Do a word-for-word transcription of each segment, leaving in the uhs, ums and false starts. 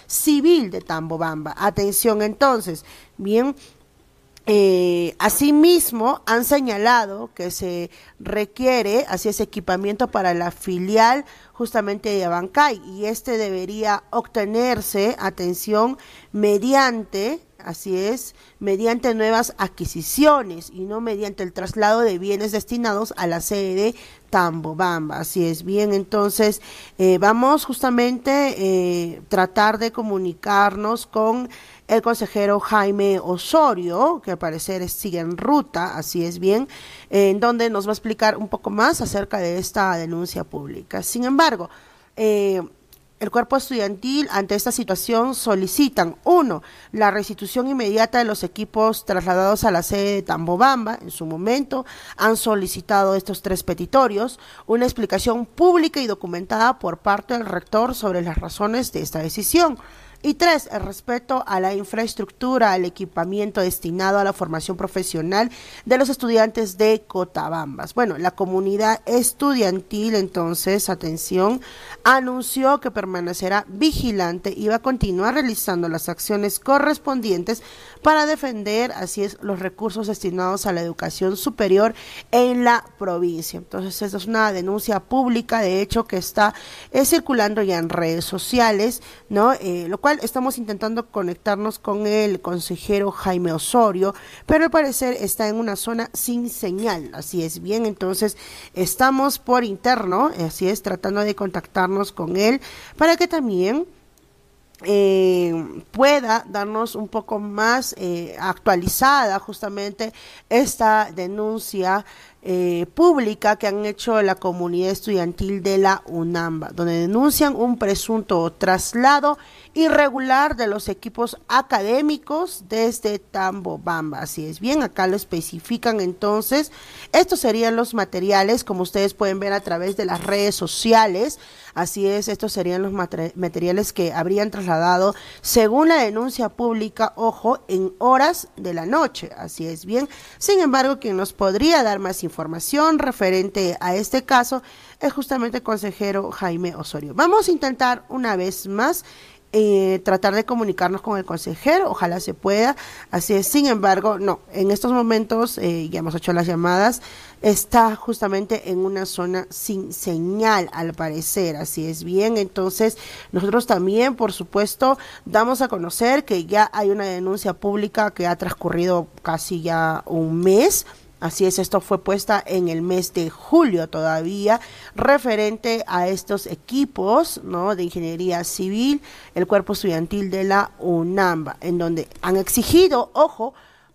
Civil de Tambobamba. Atención entonces, bien. Eh, asimismo, han señalado que se requiere, así es, equipamiento para la filial justamente de Abancay, y este debería obtenerse, atención, mediante, así es, mediante nuevas adquisiciones y no mediante el traslado de bienes destinados a la sede de Tambobamba. Así es, bien, entonces eh, vamos justamente eh, tratar de comunicarnos con el consejero Jaime Osorio, que al parecer sigue en ruta, así es, bien, eh, en donde nos va a explicar un poco más acerca de esta denuncia pública. Sin embargo, eh, el cuerpo estudiantil ante esta situación solicitan, uno, la restitución inmediata de los equipos trasladados a la sede de Tambobamba. En su momento han solicitado estos tres petitorios, una explicación pública y documentada por parte del rector sobre las razones de esta decisión. Y tres, el respeto a la infraestructura, al equipamiento destinado a la formación profesional de los estudiantes de Cotabambas. Bueno, la comunidad estudiantil, entonces, atención, anunció que permanecerá vigilante y va a continuar realizando las acciones correspondientes para defender, así es, los recursos destinados a la educación superior en la provincia. Entonces, esta es una denuncia pública, de hecho, que está eh, circulando ya en redes sociales, ¿no? Eh, lo cual estamos intentando conectarnos con el consejero Jaime Osorio, pero al parecer está en una zona sin señal, así es, bien, entonces estamos por interno, así es, tratando de contactarnos con él para que también Eh, pueda darnos un poco más eh, actualizada justamente esta denuncia eh, pública que han hecho la comunidad estudiantil de la UNAMBA, donde denuncian un presunto traslado irregular de los equipos académicos desde Tambobamba. Así es, bien, acá lo especifican. Entonces, estos serían los materiales, como ustedes pueden ver a través de las redes sociales. Así es, estos serían los materiales que habrían trasladado, según la denuncia pública, ojo, en horas de la noche. Así es, bien. Sin embargo, quien nos podría dar más información referente a este caso es justamente el consejero Jaime Osorio. Vamos a intentar una vez más Eh, tratar de comunicarnos con el consejero, ojalá se pueda, así es. Sin embargo, no, en estos momentos eh, ya hemos hecho las llamadas, está justamente en una zona sin señal al parecer, así es, bien. Entonces nosotros también, por supuesto, damos a conocer que ya hay una denuncia pública que ha transcurrido casi ya un mes. Así es, esto fue puesta en el mes de julio todavía, referente a estos equipos, ¿no?, de ingeniería civil, el cuerpo estudiantil de la UNAMBA, en donde han exigido, ojo,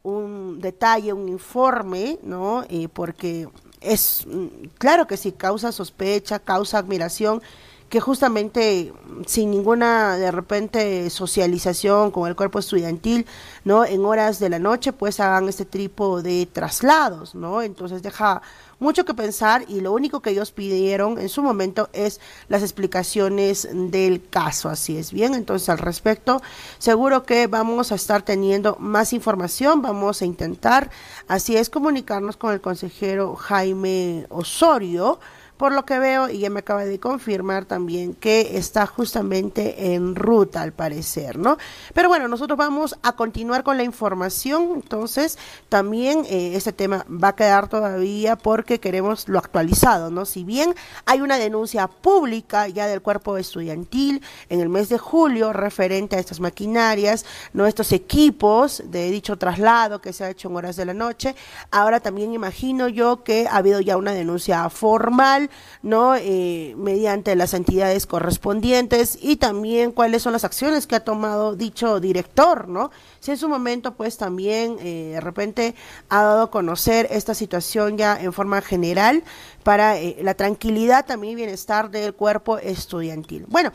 un detalle, un informe, ¿no?, eh, porque es, claro que sí, causa sospecha, causa admiración, que justamente sin ninguna de repente socialización con el cuerpo estudiantil, ¿no?, en horas de la noche pues hagan este tipo de traslados, ¿no? Entonces deja mucho que pensar, y lo único que ellos pidieron en su momento es las explicaciones del caso, así es, bien. Entonces al respecto seguro que vamos a estar teniendo más información, vamos a intentar, así es, comunicarnos con el consejero Jaime Osorio, por lo que veo, y ya me acaba de confirmar también que está justamente en ruta al parecer, ¿no? Pero bueno, nosotros vamos a continuar con la información. Entonces también eh, este tema va a quedar todavía porque queremos lo actualizado, ¿no? Si bien hay una denuncia pública ya del cuerpo estudiantil en el mes de julio referente a estas maquinarias, ¿no?, estos equipos de dicho traslado que se ha hecho en horas de la noche, ahora también imagino yo que ha habido ya una denuncia formal, ¿no?, eh, mediante las entidades correspondientes, y también cuáles son las acciones que ha tomado dicho director, ¿no? Si en su momento pues también eh, de repente ha dado a conocer esta situación ya en forma general para eh, la tranquilidad también y bienestar del cuerpo estudiantil. Bueno,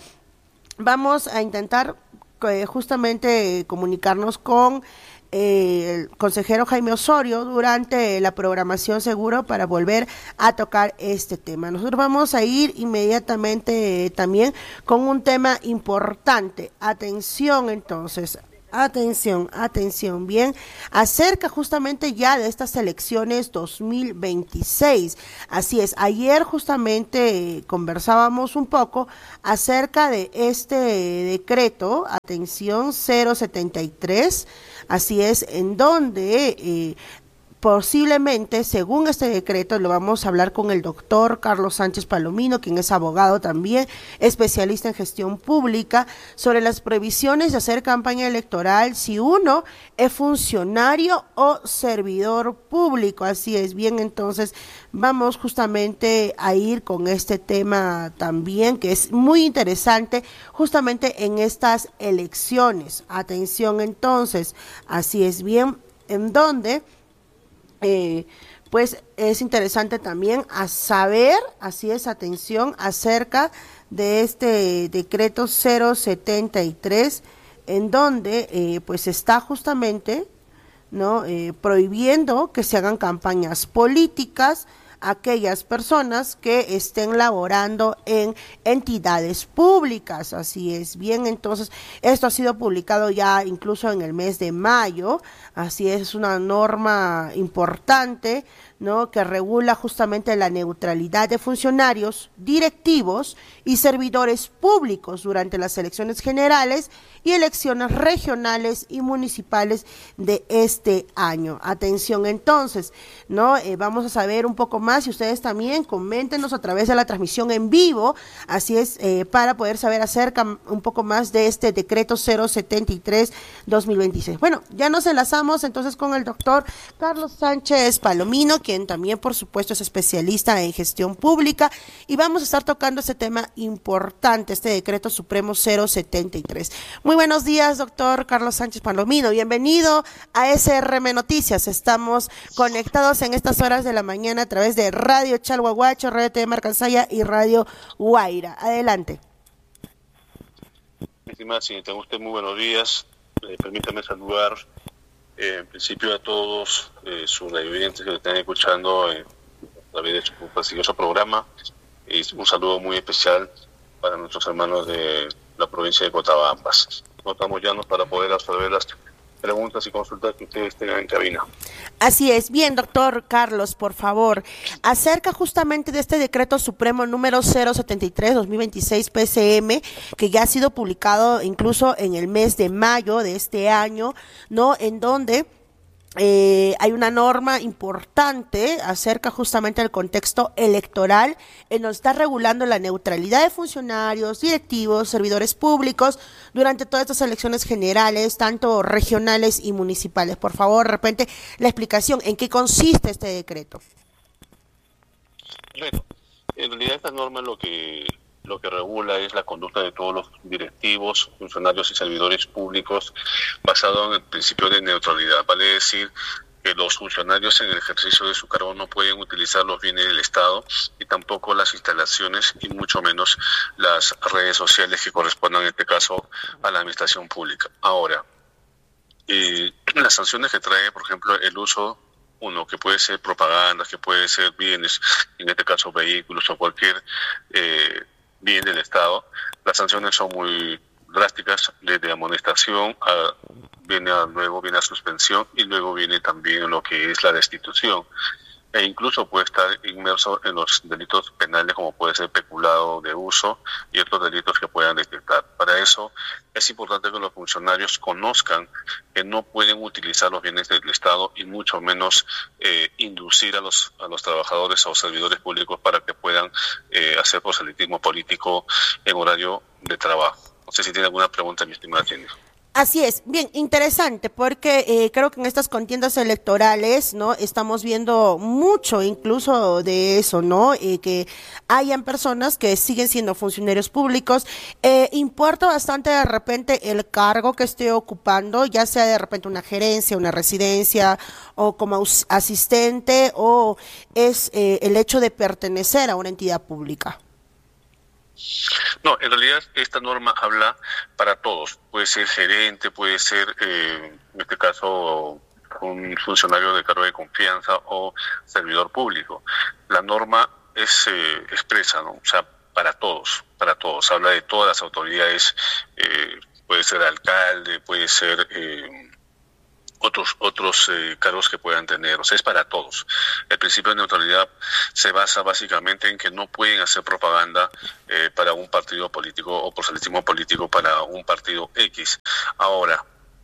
vamos a intentar eh, justamente comunicarnos con Eh, el consejero Jaime Osorio durante la programación seguro para volver a tocar este tema. Nosotros vamos a ir inmediatamente eh, también con un tema importante. Atención entonces, Atención, atención, bien, acerca justamente ya de estas elecciones dos mil veintiséis. Así es, ayer justamente eh, conversábamos un poco acerca de este decreto, atención, cero setenta y tres, así es, en donde eh, posiblemente, según este decreto, lo vamos a hablar con el doctor Carlos Sánchez Palomino, quien es abogado también, especialista en gestión pública, sobre las prohibiciones de hacer campaña electoral si uno es funcionario o servidor público. Así es, bien, entonces vamos justamente a ir con este tema también, que es muy interesante justamente en estas elecciones. Atención entonces, así es, bien, en donde... Eh, pues es interesante también a saber, así es, atención, acerca de este decreto cero setenta y tres, en donde eh, pues está justamente, ¿no? Eh, prohibiendo que se hagan campañas políticas a aquellas personas que estén laborando en entidades públicas. Así es, bien, entonces esto ha sido publicado ya incluso en el mes de mayo. Así es, es una norma importante, ¿no?, que regula justamente la neutralidad de funcionarios, directivos y servidores públicos durante las elecciones generales y elecciones regionales y municipales de este año. Atención entonces, ¿no? Eh, vamos a saber un poco más y ustedes también coméntenos a través de la transmisión en vivo, así es, eh, para poder saber acerca un poco más de este decreto cero setenta y tres dos mil veintiséis. Bueno, ya nos enlazamos entonces con el doctor Carlos Sánchez Palomino, quien también por supuesto es especialista en gestión pública, y vamos a estar tocando este tema importante, este decreto supremo cero setenta y tres. Muy buenos días, doctor Carlos Sánchez Palomino, bienvenido a S R M Noticias. Estamos conectados en estas horas de la mañana a través de Radio Chalhuahuacho, Radio T V Marcansaya y Radio Guaira. Adelante. Estimada señorita, usted muy buenos días. Eh, permítame saludar eh, en principio a todos eh, sus radiovidentes que lo están escuchando eh, a través de su prestigioso programa, y un saludo muy especial para nuestros hermanos de la provincia de Cotabambas. Nos estamos llanos para poder absorber las preguntas y consultas que ustedes tengan en cabina. Así es. Bien, doctor Carlos, por favor, acerca justamente de este decreto supremo número cero setenta y tres dos mil veintiséis P C M, que ya ha sido publicado incluso en el mes de mayo de este año, ¿no?, en donde Eh, hay una norma importante acerca justamente del contexto electoral, en donde está regulando la neutralidad de funcionarios, directivos, servidores públicos durante todas estas elecciones generales, tanto regionales y municipales. Por favor, de repente, la explicación, ¿en qué consiste este decreto? Bueno, en realidad esta norma lo que lo que regula es la conducta de todos los directivos, funcionarios y servidores públicos basado en el principio de neutralidad. Vale decir que los funcionarios en el ejercicio de su cargo no pueden utilizar los bienes del Estado y tampoco las instalaciones y mucho menos las redes sociales que correspondan en este caso a la administración pública. Ahora, eh, las sanciones que trae, por ejemplo, el uso uno, que puede ser propaganda, que puede ser bienes, en este caso vehículos o cualquier eh, bien del Estado, las sanciones son muy drásticas, desde amonestación, a, viene a, luego viene a suspensión y luego viene también lo que es la destitución. E incluso puede estar inmerso en los delitos penales como puede ser peculado de uso y otros delitos que puedan detectar. Para eso es importante que los funcionarios conozcan que no pueden utilizar los bienes del Estado y mucho menos eh, inducir a los a los trabajadores o servidores públicos para que puedan eh, hacer proselitismo político en horario de trabajo. No sé si tiene alguna pregunta, mi estimada Jenny. Así es, bien, interesante, porque eh, creo que en estas contiendas electorales, ¿no?, estamos viendo mucho incluso de eso, ¿no?, eh, que hayan personas que siguen siendo funcionarios públicos. Eh, importa bastante de repente el cargo que esté ocupando, ya sea de repente una gerencia, una residencia o como asistente, o es eh, el hecho de pertenecer a una entidad pública. No, en realidad esta norma habla para todos. Puede ser gerente, puede ser, eh, en este caso, un funcionario de cargo de confianza o servidor público. La norma es eh, expresa, ¿no? O sea, para todos, para todos. Habla de todas las autoridades eh, puede ser alcalde, puede ser eh, otros otros eh, cargos que puedan tener. O sea, es para todos. El principio de neutralidad se basa básicamente en que no pueden hacer propaganda eh, para un partido político o proselitismo político para un partido X. Ahora,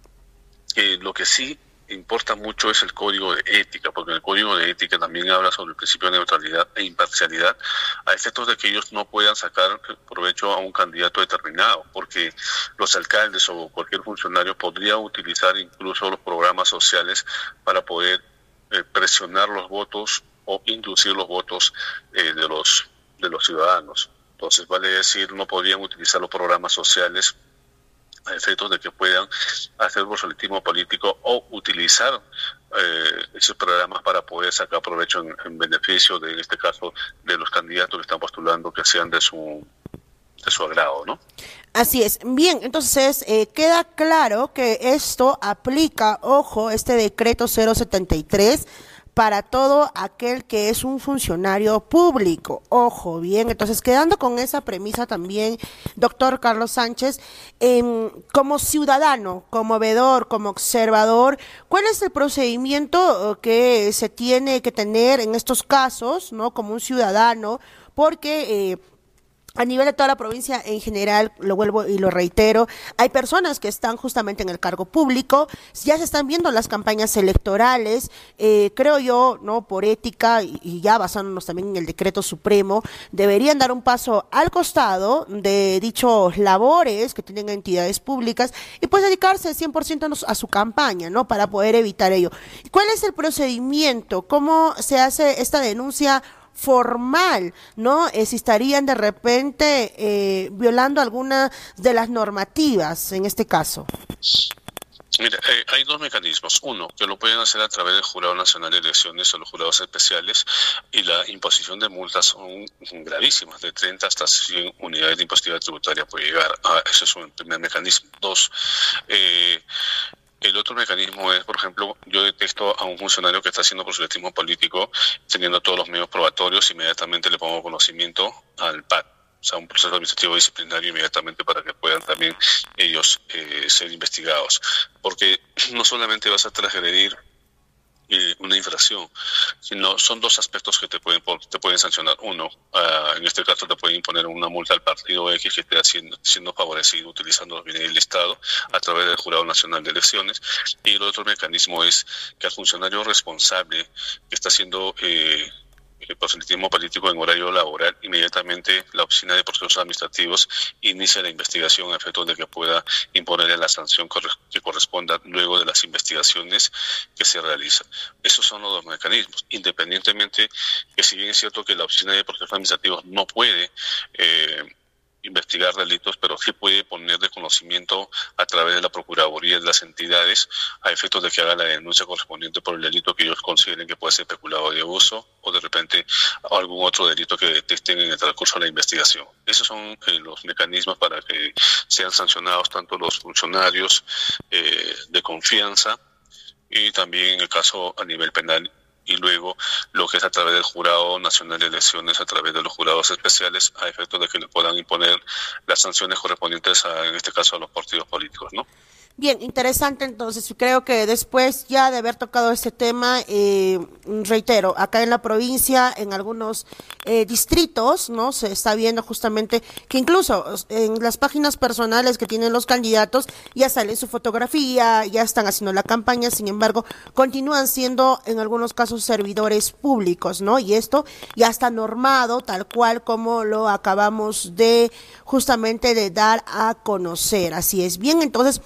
eh, lo que sí importa mucho es el código de ética, porque el código de ética también habla sobre el principio de neutralidad e imparcialidad, a efectos de que ellos no puedan sacar provecho a un candidato determinado, porque los alcaldes o cualquier funcionario podría utilizar incluso los programas sociales para poder eh, presionar los votos o inducir los votos eh, de los de los ciudadanos. Entonces, vale decir, no podrían utilizar los programas sociales a efectos de que puedan hacer proselitismo político o utilizar eh, esos programas para poder sacar provecho en, en beneficio de, en este caso, de los candidatos que están postulando, que sean de su de su agrado, ¿no? Así es. Bien, entonces eh, queda claro que esto aplica, ojo, este decreto cero setenta y tres para todo aquel que es un funcionario público. Ojo, bien, entonces quedando con esa premisa también, doctor Carlos Sánchez, eh, como ciudadano, como vedor, como observador, ¿cuál es el procedimiento que se tiene que tener en estos casos, ¿no? Como un ciudadano, porque eh, a nivel de toda la provincia en general, lo vuelvo y lo reitero, hay personas que están justamente en el cargo público, ya se están viendo las campañas electorales, eh, creo yo, no por ética y, y ya basándonos también en el decreto supremo, deberían dar un paso al costado de dichos labores que tienen entidades públicas y pues dedicarse cien por ciento a su campaña, ¿no? Para poder evitar ello. ¿Cuál es el procedimiento? ¿Cómo se hace esta denuncia formal, ¿no? Eh, si estarían de repente eh, violando alguna de las normativas en este caso. Mira, eh, hay dos mecanismos. Uno, que lo pueden hacer a través del Jurado Nacional de Elecciones o los jurados especiales, y la imposición de multas son gravísimas, de treinta hasta cien unidades de impositiva tributaria puede llegar. A, ese es un primer mecanismo. Dos, eh, el otro mecanismo es, por ejemplo, yo detecto a un funcionario que está haciendo proselitismo político, teniendo todos los medios probatorios, inmediatamente le pongo conocimiento al P A C, o sea, un proceso administrativo disciplinario inmediatamente para que puedan también ellos eh, ser investigados. Porque no solamente vas a transgredir eh, una infracción, sino son dos aspectos que te pueden te pueden sancionar. Uno, uh, en este caso te pueden imponer una multa al partido X que esté siendo, siendo favorecido utilizando los bienes del Estado a través del Jurado Nacional de Elecciones, y el otro mecanismo es que al funcionario responsable que está haciendo eh, el proselitismo político en horario laboral, inmediatamente la Oficina de Procesos Administrativos inicia la investigación a efectos de que pueda imponerle la sanción que corresponda luego de las investigaciones que se realizan. Esos son los dos mecanismos, independientemente que, si bien es cierto que la Oficina de Procesos Administrativos no puede eh, investigar delitos, pero sí puede poner de conocimiento a través de la Procuraduría de las entidades a efectos de que haga la denuncia correspondiente por el delito que ellos consideren que puede ser peculado de abuso o de repente algún otro delito que detecten en el transcurso de la investigación. Esos son eh, los mecanismos para que sean sancionados tanto los funcionarios eh, de confianza y también en el caso a nivel penal, y luego lo que es a través del Jurado Nacional de Elecciones, a través de los jurados especiales, a efectos de que le puedan imponer las sanciones correspondientes a, en este caso, a los partidos políticos, ¿no? Bien, interesante. Entonces creo que después ya de haber tocado este tema, eh, reitero, acá en la provincia, en algunos eh, distritos, ¿no? Se está viendo justamente que incluso en las páginas personales que tienen los candidatos ya sale su fotografía, ya están haciendo la campaña, sin embargo, continúan siendo en algunos casos servidores públicos, ¿no? Y esto ya está normado tal cual como lo acabamos de justamente de dar a conocer. Así es. Bien, entonces,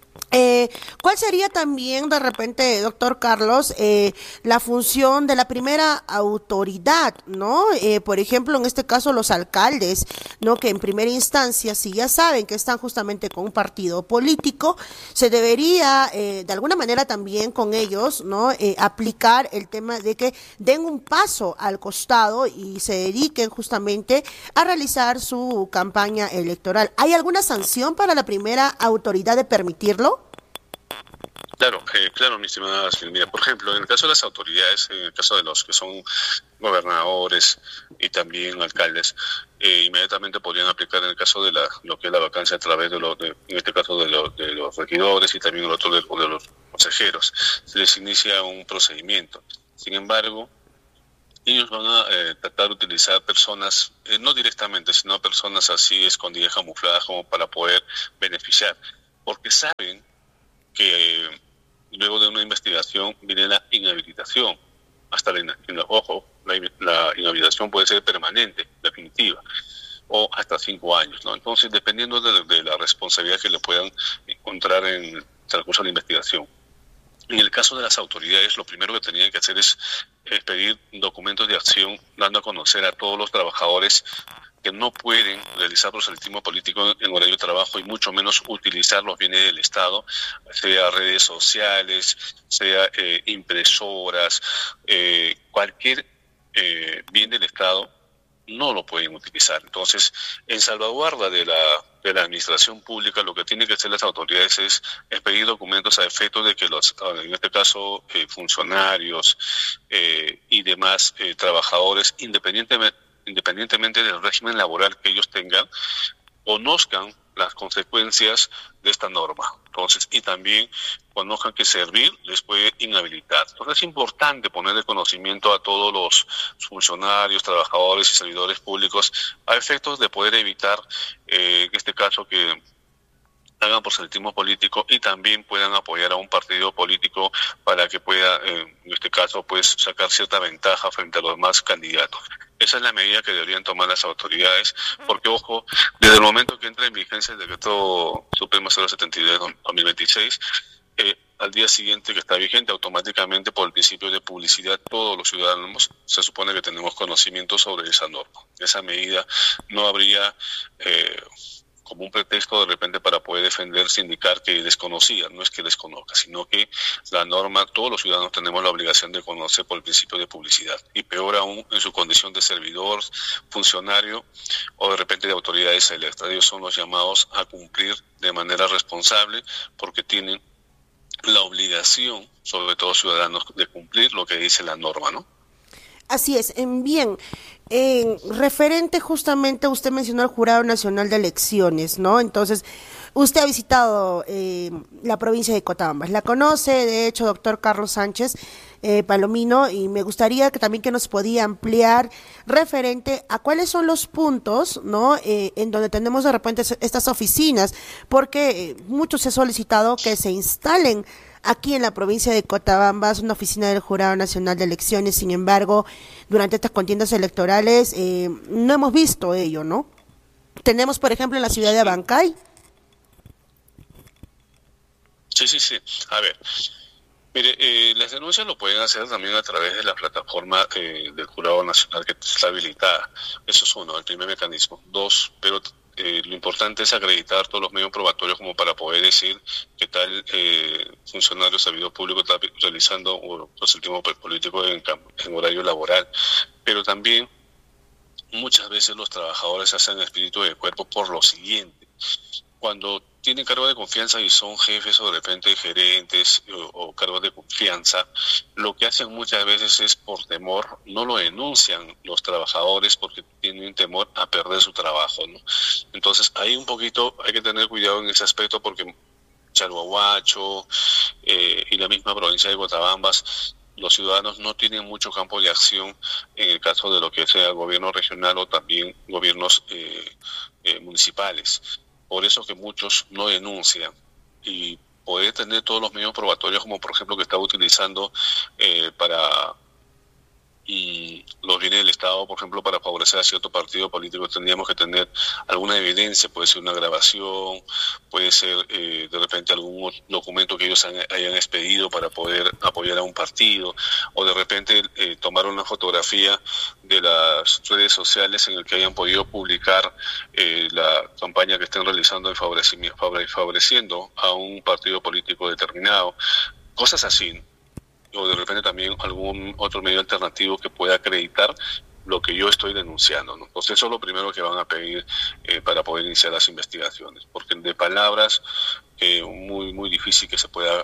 Eh, ¿cuál sería también de repente, doctor Carlos, eh, la función de la primera autoridad, ¿no? Eh, por ejemplo, en este caso los alcaldes, ¿no? Que en primera instancia, si ya saben que están justamente con un partido político, se debería eh, de alguna manera también con ellos, ¿no? Eh, aplicar el tema de que den un paso al costado y se dediquen justamente a realizar su campaña electoral. ¿Hay alguna sanción para la primera autoridad de permitirlo? Claro, eh, claro, mi estimada Silvia. Por ejemplo, en el caso de las autoridades, en el caso de los que son gobernadores y también alcaldes, eh, inmediatamente podrían aplicar en el caso de la, lo que es la vacancia a través de los, de, en este caso de, lo, de los regidores y también el otro de, de los consejeros. Se les inicia un procedimiento. Sin embargo, ellos van a eh, tratar de utilizar personas, eh, no directamente, sino personas así escondidas, camufladas, como para poder beneficiar, porque saben que eh, luego de una investigación viene la inhabilitación. Hasta la, in- ojo, la, in- la inhabilitación puede ser permanente, definitiva, o hasta cinco años, ¿no? Entonces, dependiendo de, de la responsabilidad que le puedan encontrar en el transcurso de la investigación. En el caso de las autoridades, lo primero que tenían que hacer es, es pedir documentos de acción, dando a conocer a todos los trabajadores que no pueden realizar proselitismo político en horario de trabajo y mucho menos utilizar los bienes del Estado, sea redes sociales, sea eh, impresoras, eh, cualquier eh, bien del Estado no lo pueden utilizar. Entonces, en salvaguarda de la de la administración pública, lo que tienen que hacer las autoridades es, es pedir documentos a efectos de que los, en este caso, eh, funcionarios eh, y demás eh, trabajadores, independientemente, independientemente del régimen laboral que ellos tengan, conozcan las consecuencias de esta norma. Entonces, y también conozcan que servir les puede inhabilitar. Entonces, es importante ponerle conocimiento a todos los funcionarios, trabajadores y servidores públicos a efectos de poder evitar, eh, en este caso, que hagan proselitismo político y también puedan apoyar a un partido político para que pueda, eh, en este caso, pues sacar cierta ventaja frente a los demás candidatos. Esa es la medida que deberían tomar las autoridades, porque, ojo, desde el momento que entra en vigencia el decreto Supremo cero setenta y dos de dos mil veintiséis, eh, al día siguiente que está vigente, automáticamente por el principio de publicidad, todos los ciudadanos se supone que tenemos conocimiento sobre esa norma. Esa medida no habría eh, como un pretexto de repente para poder defenderse, indicar que desconocía. No es que desconozca, sino que la norma, todos los ciudadanos tenemos la obligación de conocer por el principio de publicidad, y peor aún en su condición de servidor, funcionario o de repente de autoridades electas. Ellos son los llamados a cumplir de manera responsable porque tienen la obligación, sobre todo ciudadanos, de cumplir lo que dice la norma, ¿no? Así es, en bien, en referente justamente, usted mencionó al Jurado Nacional de Elecciones, ¿no? Entonces, usted ha visitado eh, la provincia de Cotabambas, la conoce, de hecho, doctor Carlos Sánchez eh, Palomino, y me gustaría que también que nos podía ampliar referente a cuáles son los puntos, ¿no? Eh, en donde tenemos de repente estas oficinas, porque eh, mucho se ha solicitado que se instalen aquí en la provincia de Cotabambas una oficina del Jurado Nacional de Elecciones. Sin embargo, durante estas contiendas electorales eh, no hemos visto ello, ¿no? Tenemos, por ejemplo, en la ciudad de Abancay. Sí, sí, sí. A ver, mire, eh, las denuncias lo pueden hacer también a través de la plataforma eh, del Jurado Nacional que está habilitada. Eso es uno, el primer mecanismo. Dos, pero eh, lo importante es acreditar todos los medios probatorios como para poder decir que tal eh, funcionario, servidor público está realizando un proselitismo político en, en horario laboral. Pero también muchas veces los trabajadores hacen espíritu de cuerpo por lo siguiente. Cuando tienen cargo de confianza y son jefes o de repente gerentes o, o cargos de confianza, lo que hacen muchas veces es por temor, no lo denuncian los trabajadores porque tienen temor a perder su trabajo, ¿no? Entonces ahí un poquito hay que tener cuidado en ese aspecto, porque Chalhuahuacho eh, y la misma provincia de Cotabambas, los ciudadanos no tienen mucho campo de acción en el caso de lo que sea el gobierno regional o también gobiernos eh, eh, municipales. Por eso que muchos no denuncian, y poder tener todos los medios probatorios, como por ejemplo que estaba utilizando eh, para y los bienes del Estado, por ejemplo, para favorecer a cierto partido político, tendríamos que tener alguna evidencia. Puede ser una grabación, puede ser eh, de repente algún documento que ellos han, hayan expedido para poder apoyar a un partido, o de repente eh, tomar una fotografía de las redes sociales en el que hayan podido publicar eh, la campaña que estén realizando y favoreciendo a un partido político determinado, cosas así, o de repente también algún otro medio alternativo que pueda acreditar lo que yo estoy denunciando, ¿no? Entonces eso es lo primero que van a pedir eh, para poder iniciar las investigaciones, porque de palabras eh, muy muy difícil que se pueda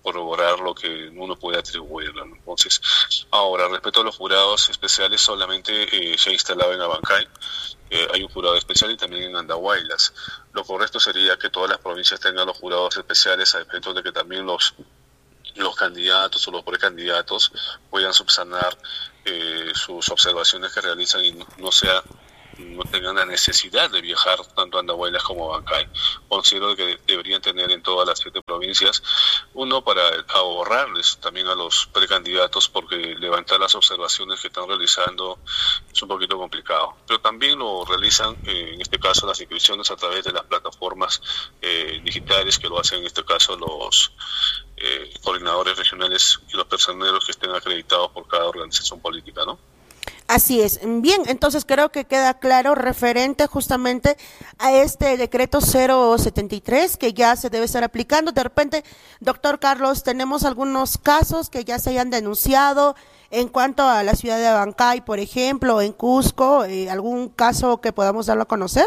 corroborar lo que uno puede atribuirlo, ¿no? Entonces, ahora, respecto a los jurados especiales, solamente eh, se ha instalado en Abancay. Eh, hay un jurado especial y también en Andahuaylas. Lo correcto sería que todas las provincias tengan los jurados especiales a efectos de que también los los candidatos o los precandidatos puedan subsanar eh, sus observaciones que realizan y no, no sea no tengan la necesidad de viajar tanto a Andahuaylas como a Abancay. Considero que deberían tener en todas las siete provincias uno para ahorrarles también a los precandidatos, porque levantar las observaciones que están realizando es un poquito complicado. Pero también lo realizan, eh, en este caso, las inscripciones a través de las plataformas eh, digitales, que lo hacen en este caso los eh, coordinadores regionales y los personeros que estén acreditados por cada organización política, ¿no? Así es. Bien, entonces creo que queda claro referente justamente a este decreto cero setenta y tres que ya se debe estar aplicando. De repente, doctor Carlos, tenemos algunos casos que ya se hayan denunciado en cuanto a la ciudad de Abancay, por ejemplo, en Cusco, eh, ¿algún caso que podamos darlo a conocer?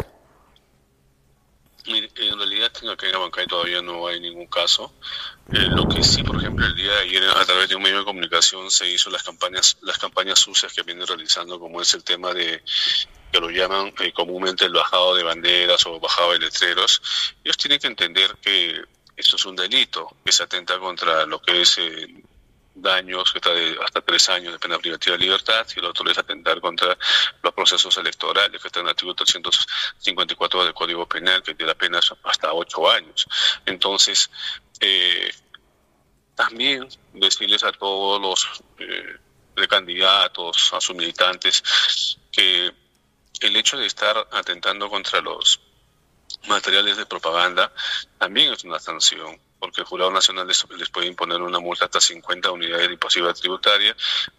Mire, en realidad acá en Abancay todavía no hay ningún caso. Eh, lo que sí, por ejemplo, el día de ayer a través de un medio de comunicación se hizo las campañas las campañas sucias que vienen realizando, como es el tema de que lo llaman eh, comúnmente el bajado de banderas o bajado de letreros. Ellos tienen que entender que esto es un delito, que se atenta contra lo que es eh, daños que está de hasta tres años de pena privativa de libertad, y el otro es atentar contra los procesos electorales, que está en el artículo trescientos cincuenta y cuatro del Código Penal, que tiene apenas hasta ocho años. Entonces, eh, también decirles a todos los eh, precandidatos, a sus militantes, que el hecho de estar atentando contra los materiales de propaganda también es una sanción, porque el Jurado Nacional les, les puede imponer una multa hasta cincuenta unidades de impasividad tributaria,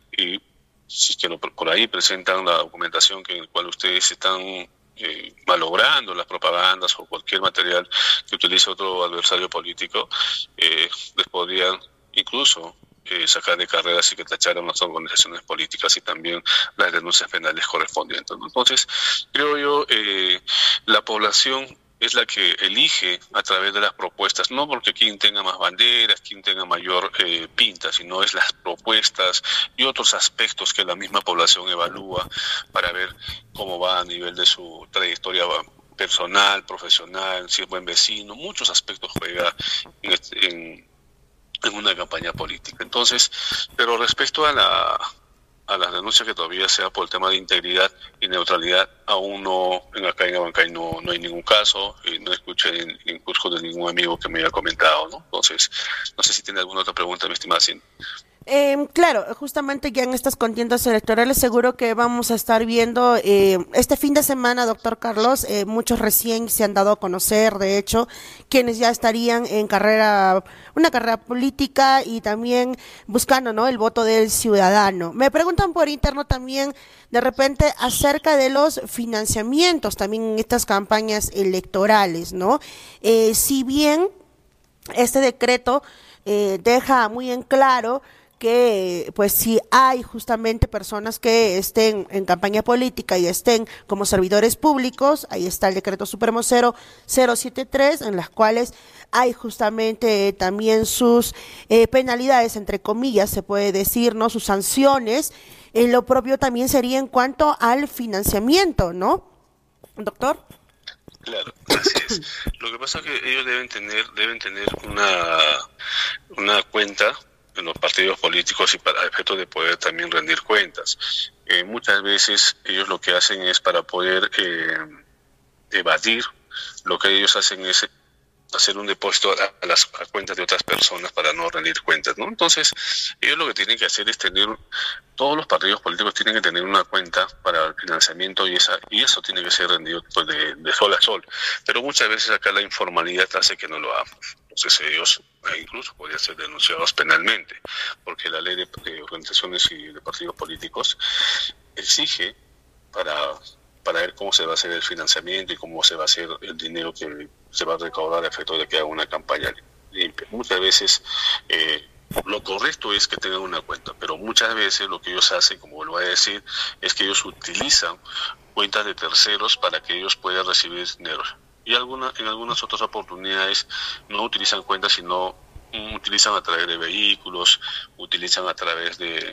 y si es que no, por ahí presentan la documentación que en la cual ustedes están eh, malogrando las propagandas o cualquier material que utilice otro adversario político, eh, les podrían incluso eh, sacar de carreras y que tacharan las organizaciones políticas y también las denuncias penales correspondientes, ¿no? Entonces, creo yo, eh, la población es la que elige a través de las propuestas, no porque quien tenga más banderas, quien tenga mayor eh, pinta, sino es las propuestas y otros aspectos que la misma población evalúa para ver cómo va a nivel de su trayectoria personal, profesional, si es buen vecino. Muchos aspectos juega en, este, en, en una campaña política. Entonces, pero respecto a la a las denuncias que todavía sea por el tema de integridad y neutralidad, aún no, en acá en Abancay no, no hay ningún caso, y no escuché en, en Cusco de ningún amigo que me haya comentado, ¿no? Entonces, no sé si tiene alguna otra pregunta, mi estimada Cindy. Eh, claro, justamente ya en estas contiendas electorales seguro que vamos a estar viendo eh, este fin de semana, doctor Carlos, eh, muchos recién se han dado a conocer, de hecho, quienes ya estarían en carrera, una carrera política y también buscando, ¿no?, el voto del ciudadano. Me preguntan por interno también, de repente, acerca de los financiamientos también en estas campañas electorales, ¿no? Eh, si bien este decreto eh, deja muy en claro que pues si hay justamente personas que estén en campaña política y estén como servidores públicos, ahí está el decreto supremo cero cero setenta y tres, en las cuales hay justamente también sus eh, penalidades, entre comillas, se puede decir, ¿no?, sus sanciones. Eh, lo propio también sería en cuanto al financiamiento, ¿no, doctor? Claro, así es. Lo que pasa es que ellos deben tener deben tener una una cuenta en los partidos políticos y para efectos de poder también rendir cuentas. Eh, muchas veces ellos lo que hacen es, para poder eh, evadir, lo que ellos hacen es hacer un depósito a, a las a cuentas de otras personas para no rendir cuentas, ¿no? Entonces, ellos lo que tienen que hacer es tener, todos los partidos políticos tienen que tener una cuenta para el financiamiento, y esa y eso tiene que ser rendido pues, de, de sol a sol. Pero muchas veces acá la informalidad hace que no lo hagan. Entonces ellos incluso podrían ser denunciados penalmente, porque la ley de, de organizaciones y de partidos políticos exige para para ver cómo se va a hacer el financiamiento y cómo se va a hacer el dinero que se va a recaudar a efecto de que haga una campaña limpia. Muchas veces eh, lo correcto es que tengan una cuenta, pero muchas veces lo que ellos hacen, como vuelvo a decir, es que ellos utilizan cuentas de terceros para que ellos puedan recibir dinero. Y alguna, en algunas otras oportunidades no utilizan cuentas, sino mm, utilizan a través de vehículos, utilizan a través de,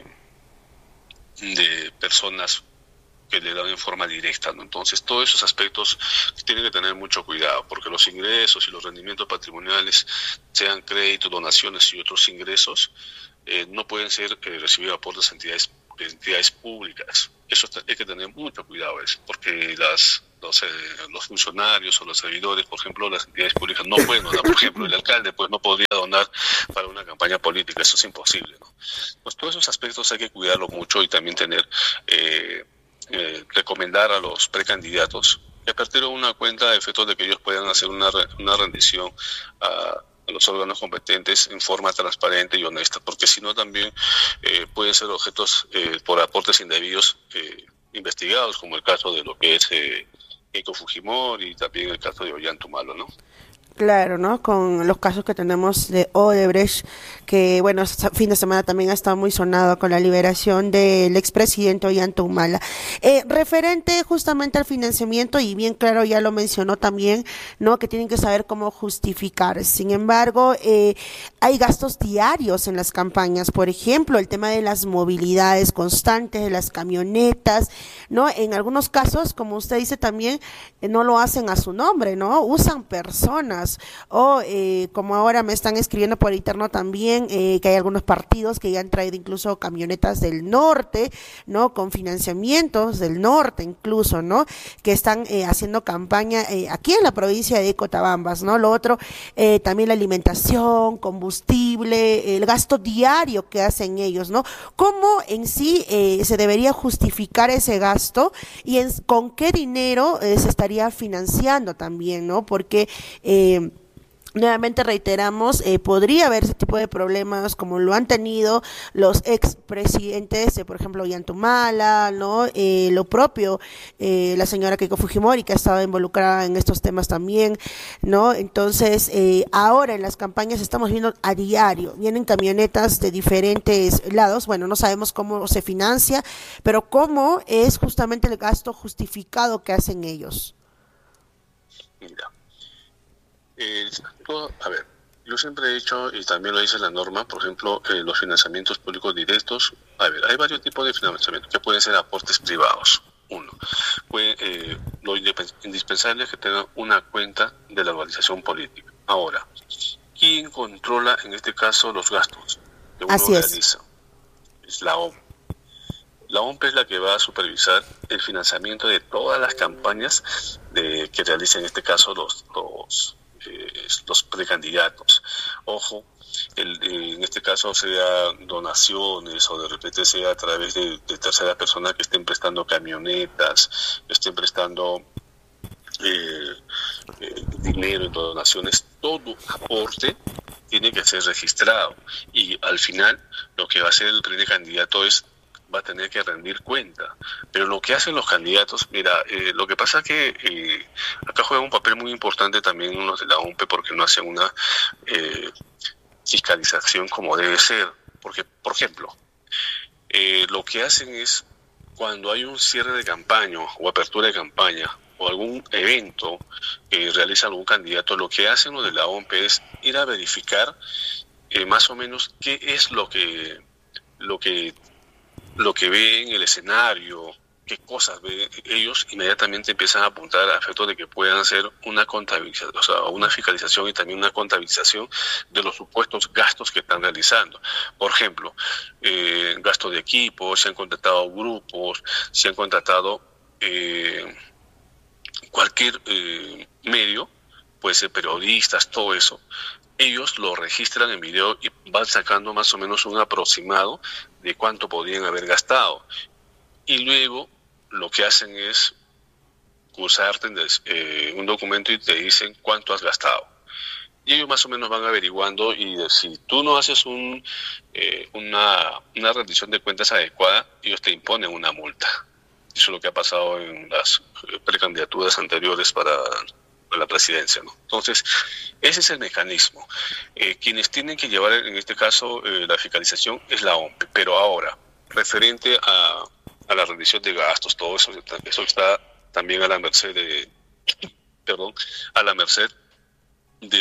de personas que le dan en forma directa, ¿no? Entonces, todos esos aspectos tienen que tener mucho cuidado, porque los ingresos y los rendimientos patrimoniales, sean créditos, donaciones y otros ingresos, eh, no pueden ser eh, recibidos aportes de entidades, de entidades públicas. Eso hay que tener mucho cuidado, es porque las los, eh, los funcionarios o los servidores, por ejemplo, las entidades públicas no pueden donar. Por ejemplo, el alcalde pues no podría donar para una campaña política, eso es imposible, ¿no? Pues todos esos aspectos hay que cuidarlo mucho y también tener... Eh, Eh, recomendar a los precandidatos que aperturen una cuenta a efectos de que ellos puedan hacer una, una rendición a, a los órganos competentes en forma transparente y honesta, porque si no también eh, pueden ser objetos eh, por aportes indebidos eh, investigados, como el caso de lo que es eh, Keiko Fujimori y también el caso de Ollanta Humala, ¿no? Claro, ¿no? Con los casos que tenemos de Odebrecht, que bueno, este fin de semana también ha estado muy sonado con la liberación del expresidente Ollanta Humala. Eh, referente justamente al financiamiento, y bien claro ya lo mencionó también, ¿no? Que tienen que saber cómo justificar. Sin embargo, eh, hay gastos diarios en las campañas, por ejemplo, el tema de las movilidades constantes, de las camionetas, ¿no? En algunos casos, como usted dice también, eh, no lo hacen a su nombre, ¿no? Usan personas. O eh, como ahora me están escribiendo por interno también, eh, que hay algunos partidos que ya han traído incluso camionetas del norte, ¿no? Con financiamientos del norte incluso, ¿no? Que están eh, haciendo campaña eh, aquí en la provincia de Cotabambas, ¿no? Lo otro, eh, también la alimentación, combustible, el gasto diario que hacen ellos, ¿no? ¿Cómo en sí eh, se debería justificar ese gasto y en, con qué dinero eh, se estaría financiando también, ¿no? Porque eh, nuevamente reiteramos, eh, podría haber ese tipo de problemas como lo han tenido los expresidentes, eh, por ejemplo, Ollanta Humala, ¿no? Eh, lo propio, eh, la señora Keiko Fujimori, que ha estado involucrada en estos temas también, ¿no? Entonces, eh, ahora en las campañas estamos viendo a diario, vienen camionetas de diferentes lados, bueno, no sabemos cómo se financia, pero cómo es justamente el gasto justificado que hacen ellos. Mira. Eh, todo, a ver, yo siempre he hecho, y también lo dice la norma, por ejemplo, eh, los financiamientos públicos directos. A ver, hay varios tipos de financiamiento que pueden ser aportes privados. Uno, puede, eh, lo indispensable es que tengan una cuenta de la organización política. Ahora, ¿quién controla en este caso los gastos que uno Así es. realiza? Es la O M P. La O M P es la que va a supervisar el financiamiento de todas las campañas de, que realicen en este caso los, los los precandidatos. Ojo, el, en este caso sea donaciones o de repente sea a través de, de terceras personas que estén prestando camionetas, que estén prestando eh, eh, dinero en donaciones, todo aporte tiene que ser registrado y al final lo que va a hacer el precandidato es va a tener que rendir cuenta. Pero lo que hacen los candidatos, mira, eh, lo que pasa es que eh, acá juega un papel muy importante también los de la O M P porque no hacen una eh, fiscalización como debe ser. Porque, por ejemplo, eh, lo que hacen es cuando hay un cierre de campaña o apertura de campaña o algún evento que realiza algún candidato, lo que hacen los de la O M P es ir a verificar eh, más o menos qué es lo que lo que lo que ve en el escenario, qué cosas ve, ellos inmediatamente empiezan a apuntar a efectos de que puedan hacer una contabilización, o sea, una fiscalización y también una contabilización de los supuestos gastos que están realizando. Por ejemplo, eh, gasto de equipo, se han contratado grupos, se han contratado eh, cualquier eh, medio, puede ser periodistas, todo eso. Ellos lo registran en video y van sacando más o menos un aproximado de cuánto podrían haber gastado. Y luego lo que hacen es cursarte eh, un documento y te dicen cuánto has gastado. Y ellos más o menos van averiguando y si tú no haces un, eh, una, una rendición de cuentas adecuada, ellos te imponen una multa. Eso es lo que ha pasado en las precandidaturas anteriores para la presidencia, ¿no? Entonces, ese es el mecanismo. Eh, quienes tienen que llevar, en este caso, eh, la fiscalización es la O M P. Pero ahora, referente a, a la rendición de gastos, todo eso, eso está también a la merced de, perdón, a la merced de los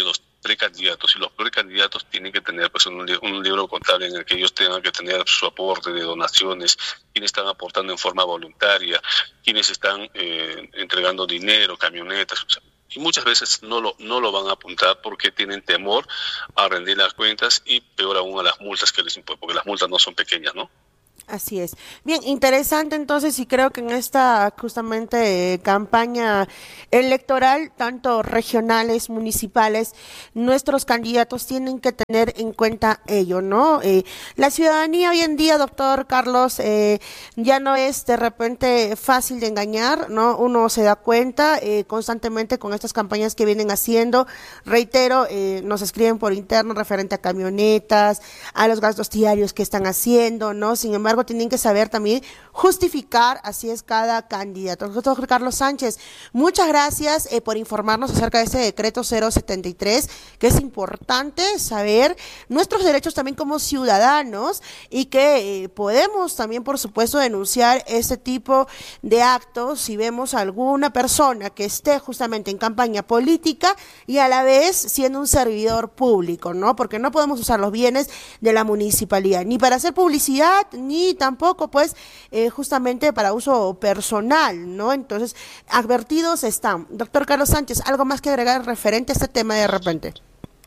precandidatos, y los precandidatos tienen que tener pues un, un libro contable en el que ellos tengan que tener su aporte de donaciones, quienes están aportando en forma voluntaria, quienes están eh, entregando dinero, camionetas, o sea, y muchas veces no lo no lo van a apuntar porque tienen temor a rendir las cuentas y peor aún a las multas que les imponen, porque las multas no son pequeñas, ¿no? Así es. Bien, interesante entonces, y creo que en esta justamente eh, campaña electoral, tanto regionales, municipales, nuestros candidatos tienen que tener en cuenta ello, ¿no? Eh, la ciudadanía hoy en día, doctor Carlos, eh, ya no es de repente fácil de engañar, ¿no? Uno se da cuenta eh, constantemente con estas campañas que vienen haciendo. Reitero, eh, nos escriben por interno referente a camionetas, a los gastos diarios que están haciendo, ¿no? Sin embargo, tienen que saber también justificar, así es cada candidato. Doctor Carlos Sánchez, muchas gracias eh, por informarnos acerca de este decreto cero setenta y tres, que es importante saber nuestros derechos también como ciudadanos y que eh, podemos también, por supuesto, denunciar este tipo de actos si vemos a alguna persona que esté justamente en campaña política y a la vez siendo un servidor público, ¿no? Porque no podemos usar los bienes de la municipalidad ni para hacer publicidad, ni tampoco pues eh, justamente para uso personal, ¿no? Entonces, advertidos están. Doctor Carlos Sánchez, ¿algo más que agregar referente a este tema de repente?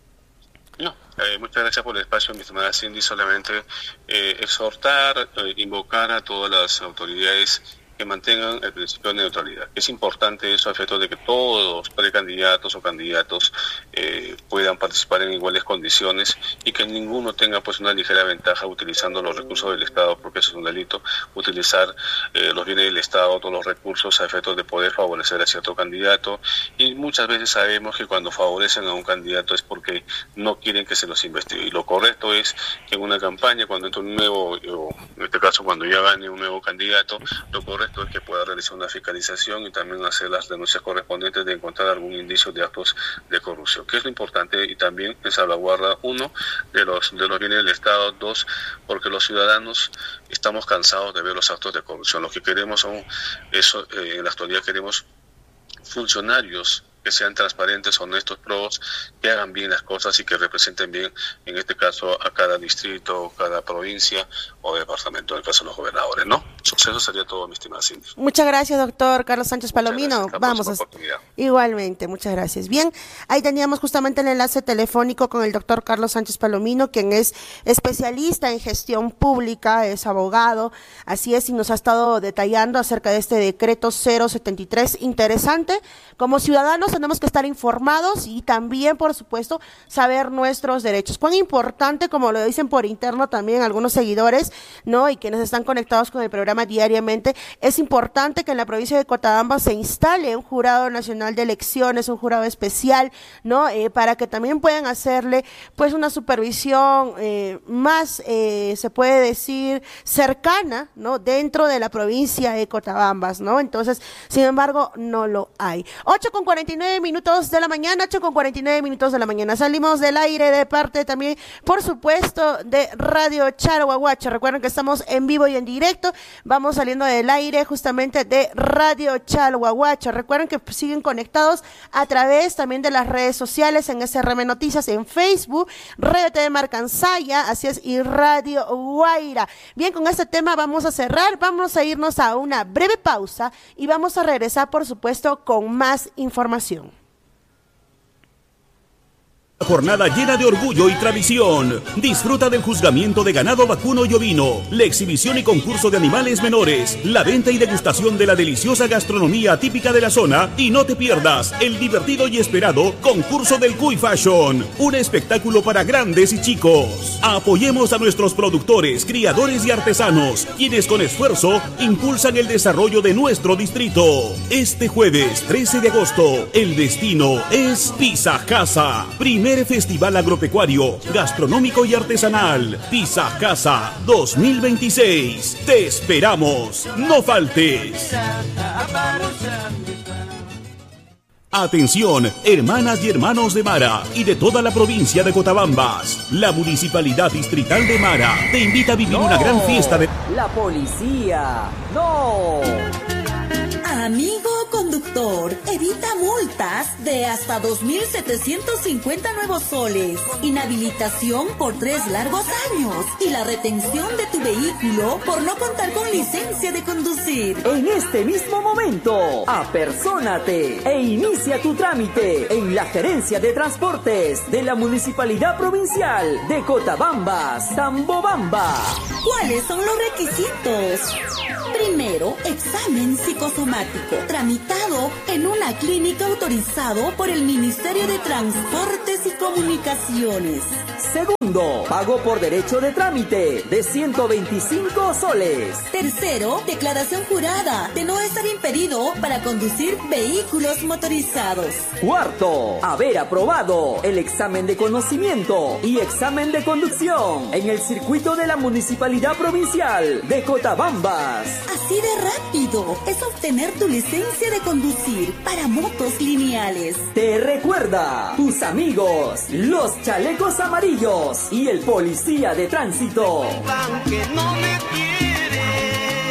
No, eh, muchas gracias por el espacio, mi estimada Cindy. Solamente eh, exhortar, eh, invocar a todas las autoridades que mantengan el principio de neutralidad. Es importante eso a efectos de que todos los precandidatos o candidatos eh, puedan participar en iguales condiciones y que ninguno tenga pues una ligera ventaja utilizando los recursos del Estado, porque eso es un delito, utilizar eh, los bienes del Estado, todos los recursos a efectos de poder favorecer a cierto candidato. Y muchas veces sabemos que cuando favorecen a un candidato es porque no quieren que se los investigue. Y lo correcto es que en una campaña, cuando entra un nuevo, o en este caso cuando ya gane un nuevo candidato, lo correcto es que pueda realizar una fiscalización y también hacer las denuncias correspondientes de encontrar algún indicio de actos de corrupción, que es lo importante, y también en salvaguarda, uno, de los de los bienes del Estado, dos, porque los ciudadanos estamos cansados de ver los actos de corrupción. Lo que queremos son, eso, eh, en la actualidad queremos funcionarios que sean transparentes, honestos, probos, que hagan bien las cosas y que representen bien, en este caso, a cada distrito, cada provincia o departamento, en el caso de los gobernadores, ¿no? Eso sería todo, mi estimada Cindy. Muchas gracias, doctor Carlos Sánchez Palomino. Vamos a... Igualmente, muchas gracias. Bien, ahí teníamos justamente el enlace telefónico con el doctor Carlos Sánchez Palomino, quien es especialista en gestión pública, es abogado, así es, y nos ha estado detallando acerca de este decreto cero setenta y tres, interesante. Como ciudadanos tenemos que estar informados y también, por supuesto, saber nuestros derechos. Cuán importante, como lo dicen por interno también algunos seguidores, ¿no? Y quienes están conectados con el programa diariamente, es importante que en la provincia de Cochabamba se instale un jurado nacional de elecciones, un jurado especial, ¿no? Eh, para que también puedan hacerle, pues, una supervisión eh, más, eh, se puede decir, cercana, ¿no? Dentro de la provincia de Cochabamba, ¿no? Entonces, sin embargo, no lo hay. ocho con cuarenta y nueve minutos de la mañana, ocho con cuarenta y nueve minutos de la mañana. Salimos del aire de parte también, por supuesto, de Radio Chalhuahuacho. Recuerden que estamos en vivo y en directo. Vamos saliendo del aire justamente de Radio Chalhuahuacho. Recuerden que siguen conectados a través también de las redes sociales, en S R M Noticias, en Facebook, Radio T V Marcansaya, así es, y Radio Guaira. Bien, con este tema vamos a cerrar, vamos a irnos a una breve pausa y vamos a regresar, por supuesto, con más información. Jornada llena de orgullo y tradición. Disfruta del juzgamiento de ganado vacuno y ovino, la exhibición y concurso de animales menores, la venta y degustación de la deliciosa gastronomía típica de la zona, y no te pierdas el divertido y esperado concurso del Cuy Fashion, un espectáculo para grandes y chicos. Apoyemos a nuestros productores, criadores y artesanos, quienes con esfuerzo impulsan el desarrollo de nuestro distrito. Este jueves trece de agosto, el destino es Pisacasa, primer Festival Agropecuario, Gastronómico y Artesanal, Pisacasa dos mil veintiséis. Te esperamos, no faltes. Atención, hermanas y hermanos de Mara y de toda la provincia de Cotabambas. La Municipalidad Distrital de Mara te invita a vivir no, una gran fiesta de... La policía, no. Amigo conductor, evita multas de hasta dos mil setecientos cincuenta nuevos soles, inhabilitación por tres largos años y la retención de tu vehículo por no contar con licencia de conducir. En este mismo momento, apersónate e inicia tu trámite en la Gerencia de Transportes de la Municipalidad Provincial de Cotabambas, Tambobamba. ¿Cuáles son los requisitos? Primero, examen psicosomático, tramitado en una clínica autorizado por el Ministerio de Transportes y Comunicaciones. Segundo, pago por derecho de trámite de ciento veinticinco soles. Tercero, declaración jurada de no estar impedido para conducir vehículos motorizados. Cuarto, haber aprobado el examen de conocimiento y examen de conducción en el circuito de la Municipalidad Provincial de Cotabambas. Así de rápido es obtener tu licencia de conducir para motos lineales. Te recuerda, tus amigos, los chalecos amarillos y el policía de tránsito. Aunque no me quiere.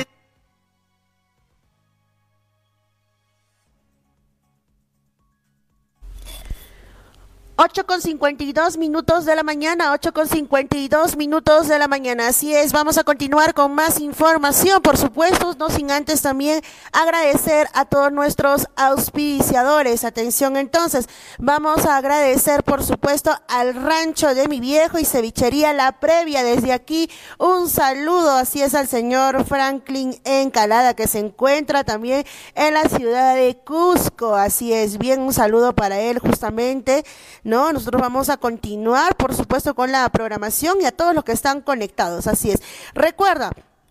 ocho con cincuenta y dos minutos de la mañana, ocho con cincuenta y dos minutos de la mañana, así es, vamos a continuar con más información, por supuesto, no sin antes también agradecer a todos nuestros auspiciadores. Atención entonces, vamos a agradecer por supuesto al Rancho de Mi Viejo y Cevichería La Previa. Desde aquí un saludo, así es, al señor Franklin Encalada, que se encuentra también en la ciudad de Cusco, así es, bien, un saludo para él justamente, ¿no? Nosotros vamos a continuar, por supuesto, con la programación y a todos los que están conectados, así es. Recuerda,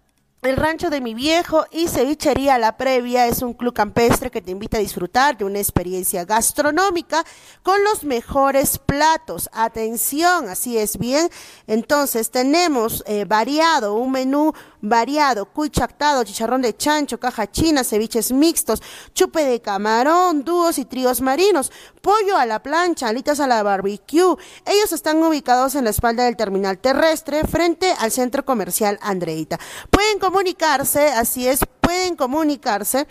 el Rancho de Mi Viejo y Cevichería La Previa es un club campestre que te invita a disfrutar de una experiencia gastronómica con los mejores platos. Atención, así es, bien. Entonces, tenemos eh, variado, un menú variado, cuy chactado, chicharrón de chancho, caja china, ceviches mixtos, chupe de camarón, dúos y tríos marinos, pollo a la plancha, alitas a la barbecue. Ellos están ubicados en la espalda del terminal terrestre, frente al centro comercial Andreita. Pueden comunicarse, así es, pueden comunicarse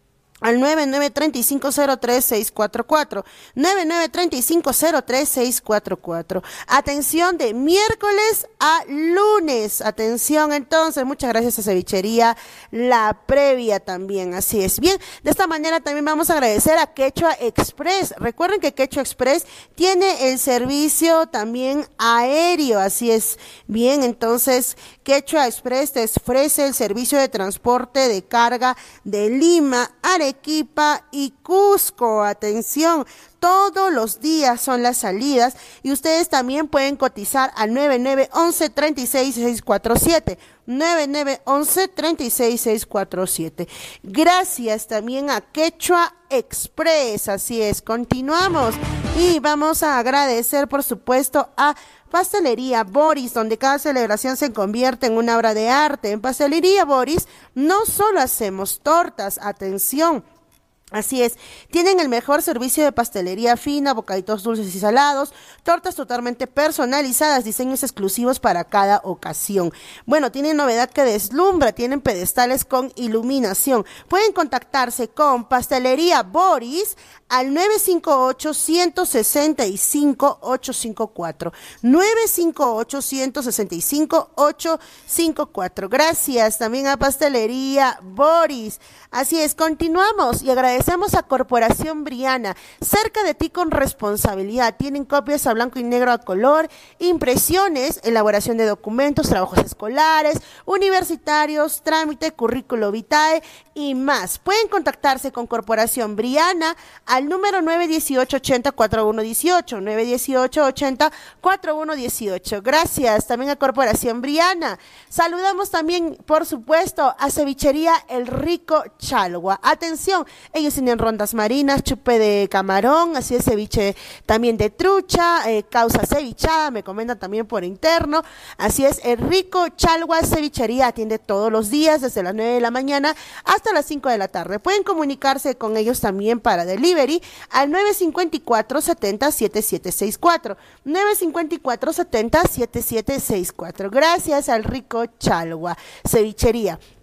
al nueve nueve tres cinco cero tres seis cuatro cuatro, nueve nueve tres cinco cero tres seis cuatro cuatro. Atención de miércoles a lunes. Atención entonces, muchas gracias a Cevichería La Previa también, así es. Bien, de esta manera también vamos a agradecer a Quechua Express. Recuerden que Quechua Express tiene el servicio también aéreo, así es. Bien, entonces Quechua Express te ofrece el servicio de transporte de carga de Lima, Arequipa y Cusco. Atención, todos los días son las salidas y ustedes también pueden cotizar al nueve nueve once treinta y seis seiscientos cuarenta y siete, nueve nueve once treinta y seis seiscientos cuarenta y siete. Gracias también a Quechua Express, así es. Continuamos y vamos a agradecer por supuesto a Pastelería Boris, donde cada celebración se convierte en una obra de arte. En Pastelería Boris no solo hacemos tortas, atención, así es, tienen el mejor servicio de pastelería fina, bocaditos dulces y salados, tortas totalmente personalizadas, diseños exclusivos para cada ocasión. Bueno, tienen novedad que deslumbra, tienen pedestales con iluminación. Pueden contactarse con Pastelería Boris al nueve cinco ocho, uno seis cinco, ocho cinco cuatro, nueve cinco ocho, uno seis cinco, ocho cinco cuatro. Gracias también a Pastelería Boris. Así es, continuamos y agradecemos a Corporación Briana, cerca de ti con responsabilidad. Tienen copias a blanco y negro a color, impresiones, elaboración de documentos, trabajos escolares, universitarios, trámite, currículo vitae y más. Pueden contactarse con Corporación Briana al número nueve uno ocho, ochenta, cuarenta y uno dieciocho, nueve uno ocho, ochenta, cuarenta y uno dieciocho. Gracias también a Corporación Briana. Saludamos también, por supuesto, a Cevichería El Rico Chalwa. Atención, ellos tienen rondas marinas, chupe de camarón, así es, ceviche también de trucha, eh, causa cevichada, me comentan también por interno. Así es, El Rico Chalwa Cevichería atiende todos los días desde las nueve de la mañana hasta las cinco de la tarde. Pueden comunicarse con ellos también para delivery al nueve cinco cuatro, setenta, setenta y siete sesenta y cuatro, nueve cinco cuatro, setenta, setenta y siete sesenta y cuatro. Gracias al Rico Chalwa Cevichería.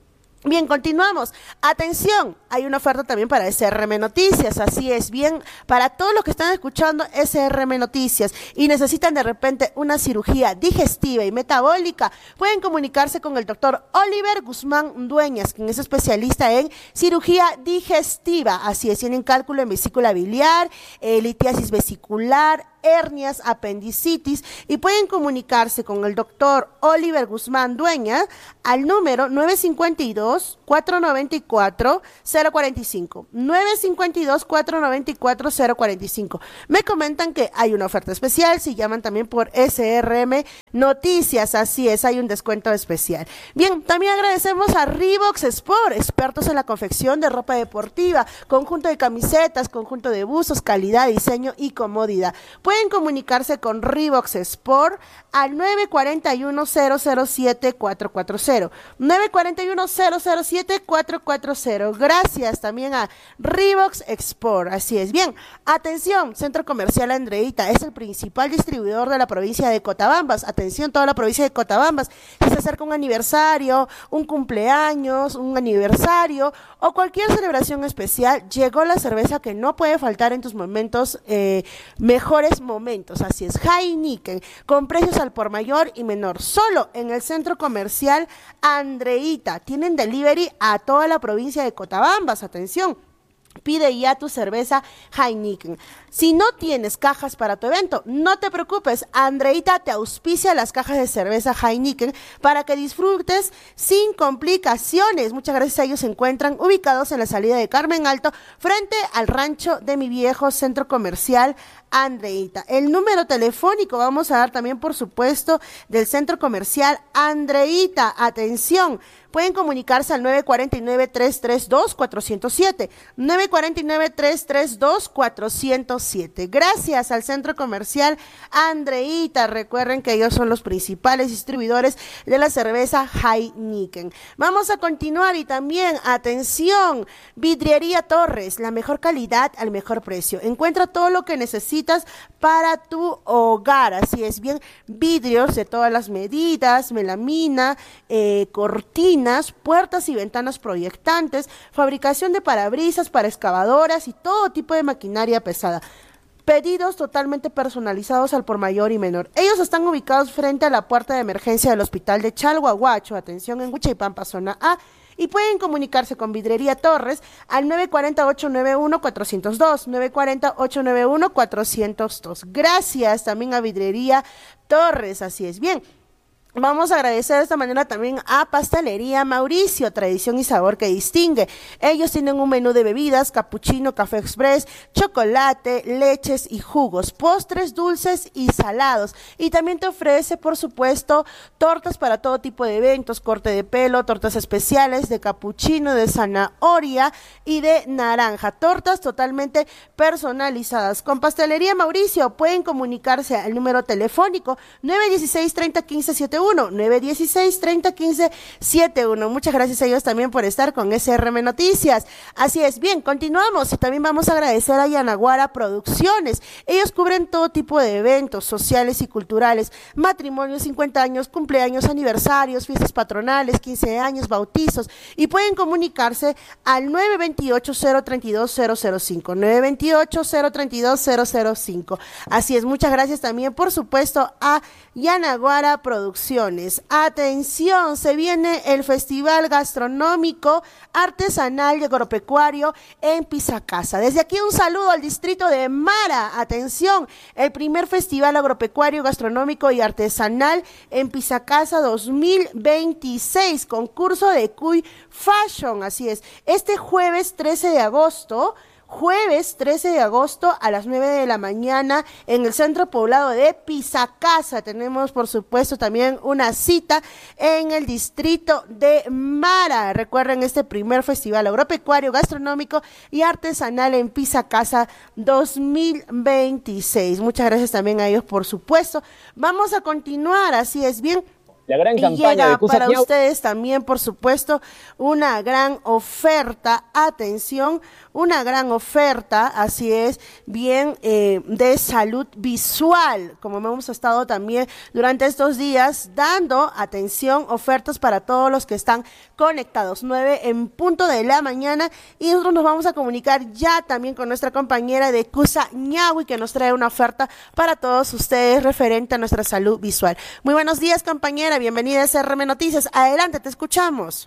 Bien, continuamos. Atención, hay una oferta también para S R M Noticias, así es, bien, para todos los que están escuchando S R M Noticias y necesitan de repente una cirugía digestiva y metabólica, pueden comunicarse con el doctor Oliver Guzmán Dueñas, quien es especialista en cirugía digestiva, así es, tienen cálculo en vesícula biliar, eh, litiasis vesicular, hernias, apendicitis, y pueden comunicarse con el doctor Oliver Guzmán Dueñas al número nueve cinco dos, cuatro nueve cuatro, cero cuatro cinco, nueve cinco dos, cuatro nueve cuatro, cero cuatro cinco. Me comentan que hay una oferta especial, si llaman también por S R M Noticias, así es, hay un descuento especial. Bien, también agradecemos a Reeboks Sport, expertos en la confección de ropa deportiva, conjunto de camisetas, conjunto de buzos, calidad, diseño y comodidad. Pueden comunicarse con Reeboks Sport al nueve cuatro uno, cero cero siete, cuatro cuatro cero, nueve cuatro uno, cero cero siete, cuatro cuatro cero. Gracias también a Reeboks Sport, así es. Bien, atención, Centro Comercial Andreita es el principal distribuidor de la provincia de Cotabambas. Atención, toda la provincia de Cotabambas, si se acerca un aniversario, un cumpleaños, un aniversario o cualquier celebración especial, llegó la cerveza que no puede faltar en tus momentos, eh, mejores momentos, así es, Heineken, con precios al por mayor y menor, solo en el Centro Comercial Andreita. Tienen delivery a toda la provincia de Cotabambas, atención. Pide ya tu cerveza Heineken. Si no tienes cajas para tu evento, no te preocupes, Andreita te auspicia las cajas de cerveza Heineken para que disfrutes sin complicaciones. Muchas gracias a ellos. Se encuentran ubicados en la salida de Carmen Alto, frente al rancho de Mi Viejo, Centro Comercial Andreita. El número telefónico vamos a dar también, por supuesto, del Centro Comercial Andreita. Atención, pueden comunicarse al nueve cuatro nueve, tres tres dos, cuatro cero siete, nueve cuatro nueve, tres tres dos, cuatro cero siete. Gracias al Centro Comercial Andreita. Recuerden que ellos son los principales distribuidores de la cerveza Heineken. Vamos a continuar y también, atención, Vidriería Torres, la mejor calidad al mejor precio. Encuentra todo lo que necesitas para tu hogar, así es, bien, vidrios de todas las medidas, melamina, eh, cortinas, puertas y ventanas proyectantes, fabricación de parabrisas para excavadoras y todo tipo de maquinaria pesada. Pedidos totalmente personalizados al por mayor y menor. Ellos están ubicados frente a la puerta de emergencia del Hospital de Chalhuahuacho, atención, en Huichaipampa, zona A, y pueden comunicarse con Vidrería Torres al nueve cuatro cero, ocho nueve uno, cuatro cero dos, nueve cuatro cero, ocho nueve uno, cuatro cero dos. Gracias también a Vidrería Torres, así es, bien. Vamos a agradecer de esta manera también a Pastelería Mauricio, tradición y sabor que distingue. Ellos tienen un menú de bebidas, capuchino, café express, chocolate, leches y jugos, postres dulces y salados. Y también te ofrece, por supuesto, tortas para todo tipo de eventos, corte de pelo, tortas especiales de capuchino, de zanahoria y de naranja. Tortas totalmente personalizadas. Con Pastelería Mauricio pueden comunicarse al número telefónico nueve uno seis, tres cero uno cinco siete uno, nueve uno seis, tres cero uno cinco siete uno. Muchas gracias a ellos también por estar con S R M Noticias. Así es, bien, continuamos y también vamos a agradecer a Yanaguara Producciones. Ellos cubren todo tipo de eventos sociales y culturales, matrimonios, cincuenta años, cumpleaños, aniversarios, fiestas patronales, quince años, bautizos, y pueden comunicarse al nueve dos ocho, cero tres dos, cero cero cinco, nueve dos ocho, cero tres dos, cero cero cinco. Así es, muchas gracias también, por supuesto, a Yanaguara Producciones. Atención, se viene el Festival Gastronómico Artesanal y Agropecuario en Pisacasa. Desde aquí un saludo al distrito de Mara. Atención, el primer Festival Agropecuario, Gastronómico y Artesanal en Pisacasa dos mil veintiséis, concurso de Cuy Fashion, así es. Este jueves trece de agosto, jueves trece de agosto a las nueve de la mañana en el centro poblado de Pisacasa. Tenemos, por supuesto, también una cita en el distrito de Mara. Recuerden, este primer Festival Agropecuario, Gastronómico y Artesanal en Pisacasa dos mil veintiséis. Muchas gracias también a ellos, por supuesto. Vamos a continuar, así es, bien. La gran Y campaña llega de para Cusañao. ustedes también, por supuesto, una gran oferta, atención, una gran oferta, así es, bien, eh, de salud visual, como hemos estado también durante estos días dando atención, ofertas para todos los que están conectados, nueve en punto de la mañana, y nosotros nos vamos a comunicar ya también con nuestra compañera de Cusañahui, que nos trae una oferta para todos ustedes referente a nuestra salud visual. Muy buenos días, compañera. Bienvenida a S R M Noticias. Adelante, te escuchamos.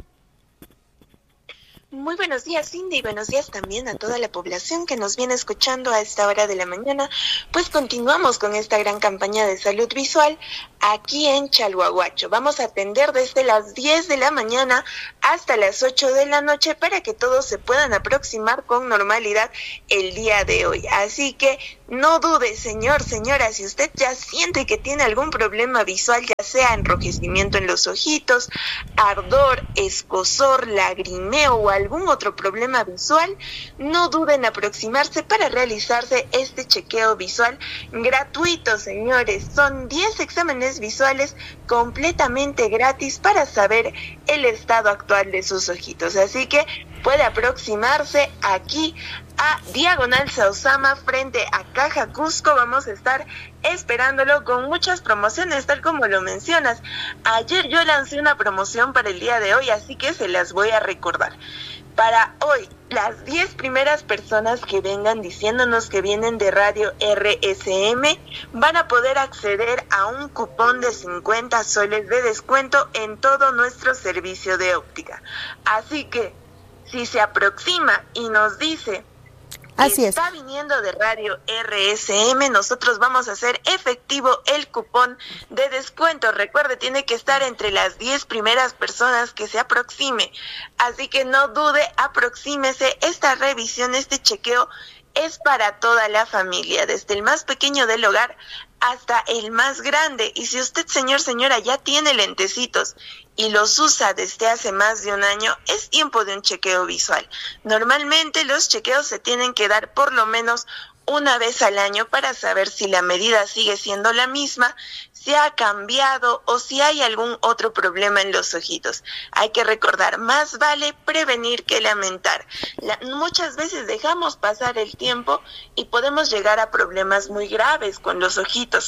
Muy buenos días, Cindy, y buenos días también a toda la población que nos viene escuchando a esta hora de la mañana. Pues continuamos con esta gran campaña de salud visual aquí en Chalhuahuacho. Vamos a atender desde las diez de la mañana hasta las ocho de la noche para que todos se puedan aproximar con normalidad el día de hoy. Así que no dude, señor, señora, si usted ya siente que tiene algún problema visual, ya sea enrojecimiento en los ojitos, ardor, escozor, lagrimeo o algún otro problema visual, no dude en aproximarse para realizarse este chequeo visual gratuito, señores. Son diez exámenes visuales completamente gratis para saber el estado actual de sus ojitos. Así que puede aproximarse aquí a Diagonal Sausama frente a Caja Cusco. Vamos a estar esperándolo con muchas promociones, tal como lo mencionas. Ayer yo lancé una promoción para el día de hoy, así que se las voy a recordar. Para hoy, las diez primeras personas que vengan diciéndonos que vienen de Radio R S M van a poder acceder a un cupón de cincuenta soles de descuento en todo nuestro servicio de óptica. Así que, si se aproxima y nos dice Así que es. está viniendo de Radio R S M, nosotros vamos a hacer efectivo el cupón de descuento. Recuerde, tiene que estar entre las diez primeras personas que se aproxime. Así que no dude, aproxímese. Esta revisión, este chequeo es para toda la familia, desde el más pequeño del hogar hasta el más grande. Y si usted, señor, señora, ya tiene lentecitos y los usa desde hace más de un año, es tiempo de un chequeo visual. Normalmente los chequeos se tienen que dar por lo menos una vez al año para saber si la medida sigue siendo la misma, si ha cambiado o si hay algún otro problema en los ojitos. Hay que recordar, más vale prevenir que lamentar. La, muchas veces dejamos pasar el tiempo y podemos llegar a problemas muy graves con los ojitos.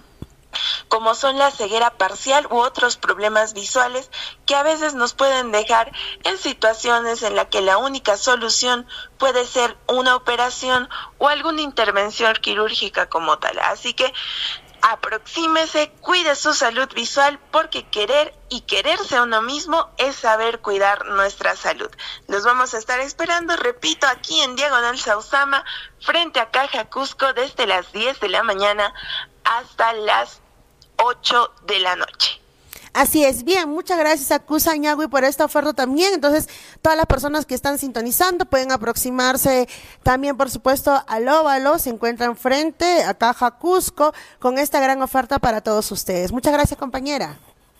Como son la ceguera parcial u otros problemas visuales que a veces nos pueden dejar en situaciones en las que la única solución puede ser una operación o alguna intervención quirúrgica como tal. Así que aproxímese, cuide su salud visual, porque querer y quererse a uno mismo es saber cuidar nuestra salud. Los vamos a estar esperando, repito, aquí en Diagonal Sausama, frente a Caja Cusco, desde las diez de la mañana hasta las ocho de la noche. Así es, bien, muchas gracias a Cusañahui por esta oferta también. Entonces, todas las personas que están sintonizando pueden aproximarse también, por supuesto, al Óvalo, se encuentran frente a Caja Cusco con esta gran oferta para todos ustedes. Muchas gracias, compañera.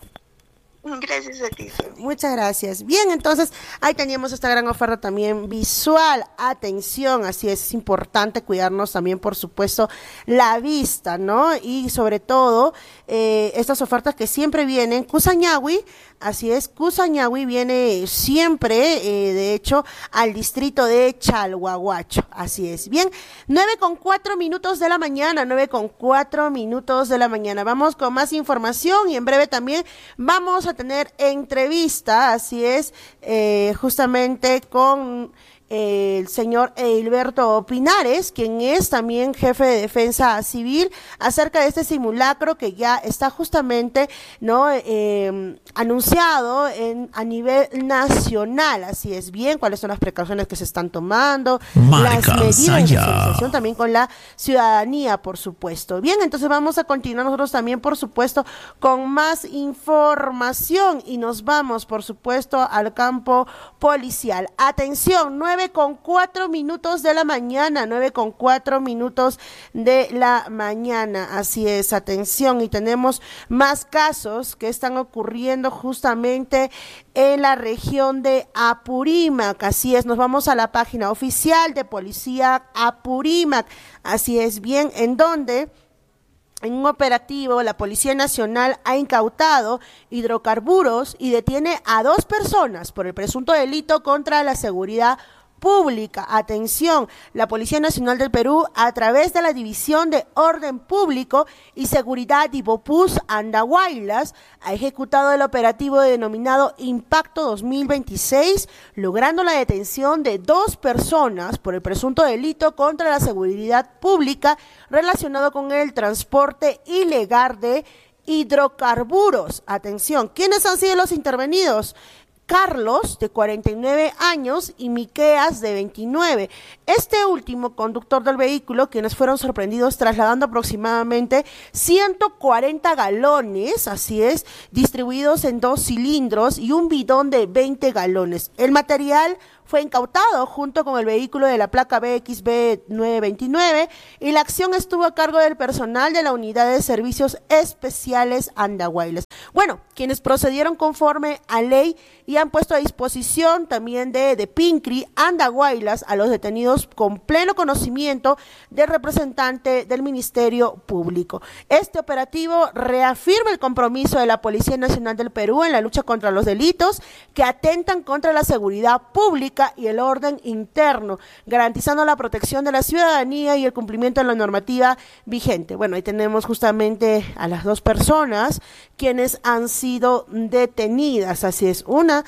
Gracias a ti. Muchas gracias. Bien, entonces ahí teníamos esta gran oferta también visual. Atención, así es, es importante cuidarnos también, por supuesto, la vista, ¿no? Y sobre todo, eh, estas ofertas que siempre vienen, Cusañahui, así es, Cusañahui viene siempre, eh, de hecho, al distrito de Chalhuahuacho, así es. Bien, nueve con cuatro minutos de la mañana, nueve con cuatro minutos de la mañana. Vamos con más información y en breve también vamos a tener entrevista, así es, eh, justamente con eh, el señor Hilberto Pinares, quien es también jefe de defensa civil, acerca de este simulacro que ya está justamente no eh, anunciado en, a nivel nacional. Así es, bien, cuáles son las precauciones que se están tomando, Marca las medidas Saya. de sensibilización también con la ciudadanía, por supuesto. Bien, entonces vamos a continuar nosotros también, por supuesto, con más información y nos vamos, por supuesto, al campo policial. Atención, nueve con cuatro minutos de la mañana, nueve con cuatro minutos de la mañana, así es, atención, y tenemos más casos que están ocurriendo justamente en la región de Apurímac, así es, nos vamos a la página oficial de Policía Apurímac, así es, bien, en donde En un operativo, la Policía Nacional ha incautado hidrocarburos y detiene a dos personas por el presunto delito contra la seguridad pública. Atención, la Policía Nacional del Perú, a través de la División de Orden Público y Seguridad Divopus Andahuaylas, ha ejecutado el operativo denominado Impacto dos mil veintiséis, logrando la detención de dos personas por el presunto delito contra la seguridad pública relacionado con el transporte ilegal de hidrocarburos. Atención, ¿quiénes han sido los intervenidos? Carlos, de cuarenta y nueve años, y Miqueas, de veintinueve. Este último, conductor del vehículo, quienes fueron sorprendidos trasladando aproximadamente ciento cuarenta galones, así es, distribuidos en dos cilindros y un bidón de veinte galones. El material fue incautado junto con el vehículo de la placa B X B nueve veintinueve y la acción estuvo a cargo del personal de la Unidad de Servicios Especiales Andahuaylas. Bueno, quienes procedieron conforme a ley y han puesto a disposición también de, de Pincri, Andahuaylas, a los detenidos con pleno conocimiento del representante del Ministerio Público. Este operativo reafirma el compromiso de la Policía Nacional del Perú en la lucha contra los delitos que atentan contra la seguridad pública y el orden interno, garantizando la protección de la ciudadanía y el cumplimiento de la normativa vigente. Bueno, ahí tenemos justamente a las dos personas quienes han sido detenidas, así es, una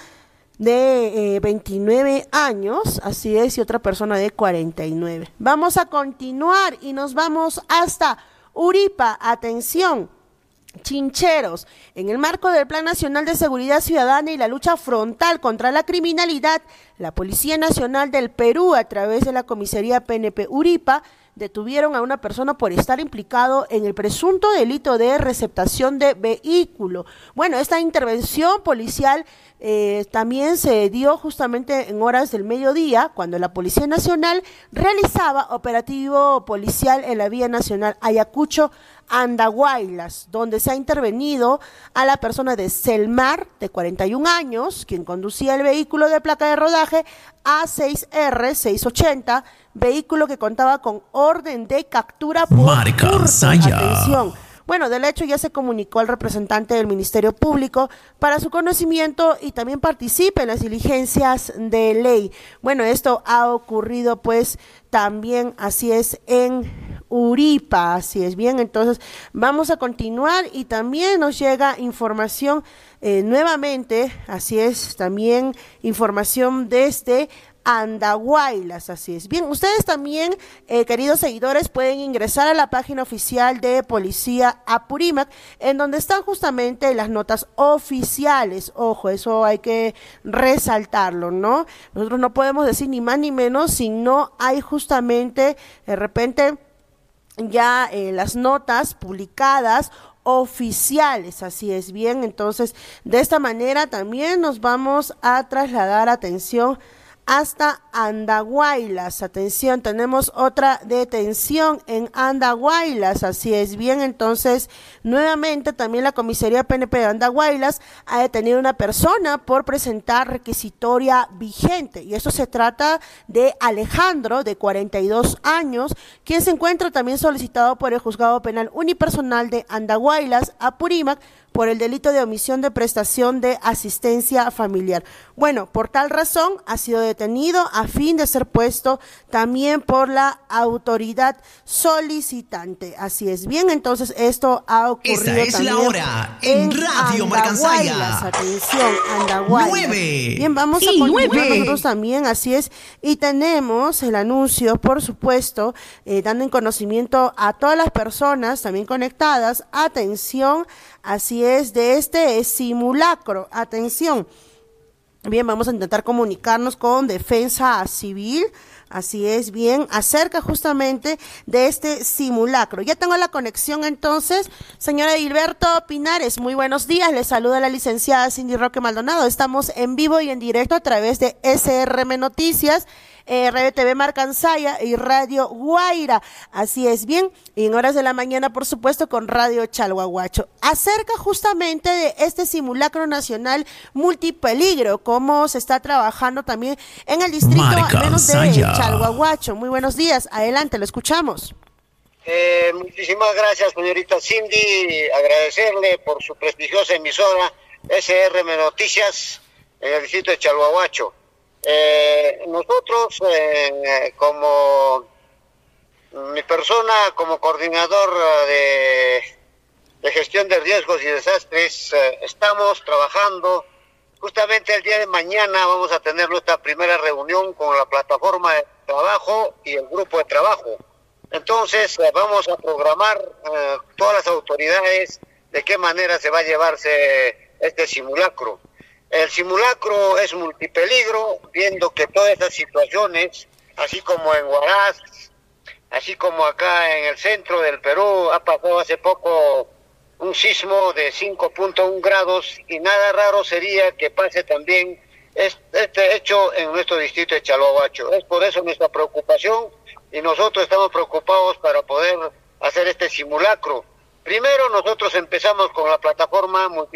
de eh, veintinueve años, así es, y otra persona de cuarenta y nueve. Vamos a continuar y nos vamos hasta Uripa. Atención, Chincheros. En el marco del Plan Nacional de Seguridad Ciudadana y la lucha frontal contra la criminalidad, la Policía Nacional del Perú, a través de la Comisaría P N P Uripa, detuvieron a una persona por estar implicado en el presunto delito de receptación de vehículo. Bueno, esta intervención policial eh, también se dio justamente en horas del mediodía, cuando la Policía Nacional realizaba operativo policial en la vía nacional Ayacucho Andahuaylas, donde se ha intervenido a la persona de Selmar, de cuarenta y un años, quien conducía el vehículo de placa de rodaje A seis R seiscientos ochenta, vehículo que contaba con orden de captura por Marca hurto. Saya. Atención. Bueno, del hecho ya se comunicó al representante del Ministerio Público para su conocimiento y también participe en las diligencias de ley. Bueno, esto ha ocurrido pues también, así es, en Uripa, así es. Bien, entonces vamos a continuar y también nos llega información eh, nuevamente, así es, también información desde Andahuaylas, así es. Bien, ustedes también, eh, queridos seguidores, pueden ingresar a la página oficial de Policía Apurímac, en donde están justamente las notas oficiales. Ojo, eso hay que resaltarlo, ¿no? Nosotros no podemos decir ni más ni menos si no hay justamente, de repente, ya eh, las notas publicadas oficiales, así es. Bien, entonces, de esta manera también nos vamos a trasladar, atención, hasta Andahuaylas. Atención, tenemos otra detención en Andahuaylas, así es. Bien, entonces, nuevamente también la Comisaría P N P de Andahuaylas ha detenido a una persona por presentar requisitoria vigente, y eso se trata de Alejandro, de cuarenta y dos años, quien se encuentra también solicitado por el Juzgado Penal Unipersonal de Andahuaylas, Apurímac, por el delito de omisión de prestación de asistencia familiar. Bueno, por tal razón ha sido detenido a fin de ser puesto también por la autoridad solicitante. Así es. Bien, entonces esto ha ocurrido Esta es también la hora en Radio Marcansaya. Atención, Andahuaylas. Nueve. Bien, vamos Sí, a continuar nueve. nosotros también, así es. Y tenemos el anuncio, por supuesto, eh, dando en conocimiento a todas las personas también conectadas. Atención, así es, de este simulacro. Atención. Bien, vamos a intentar comunicarnos con Defensa Civil. Así es, bien, acerca justamente de este simulacro. Ya tengo la conexión entonces, señora Gilberto Pinares, muy buenos días, le saluda la licenciada Cindy Roque Maldonado. Estamos en vivo y en directo a través de S R M Noticias, eh, Radio T V Marcansaya y Radio Guaira. Así es, bien, y en horas de la mañana, por supuesto, con Radio Chalhuahuacho. Acerca justamente de este simulacro nacional multipeligro, cómo se está trabajando también en el distrito al menos de Marcansaya. Chalhuahuacho. Muy buenos días, adelante, lo escuchamos. Eh, muchísimas gracias, señorita Cindy. Agradecerle por su prestigiosa emisora S R M Noticias en el distrito de Chalhuahuacho. Eh, nosotros, eh, como mi persona, como coordinador de, de gestión de riesgos y desastres, eh, estamos trabajando. Justamente el día de mañana vamos a tener nuestra primera reunión con la plataforma de trabajo y el grupo de trabajo. Entonces eh, vamos a programar eh, todas las autoridades de qué manera se va a llevarse este simulacro. El simulacro es multipeligro, viendo que todas estas situaciones, así como en Huaraz, así como acá en el centro del Perú, ha pasado hace poco un sismo de cinco punto uno grados y nada raro sería que pase también este hecho en nuestro distrito de Chalhuahuacho. Es por eso nuestra preocupación y nosotros estamos preocupados para poder hacer este simulacro. Primero nosotros empezamos con la plataforma multi